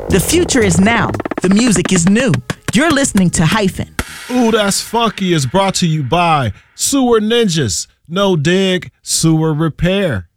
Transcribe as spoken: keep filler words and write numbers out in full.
The future is now. The music is new. You're listening to Hyphen. Ooh, That's Funky is brought to you by Sewer Ninjas. No dig, sewer repair.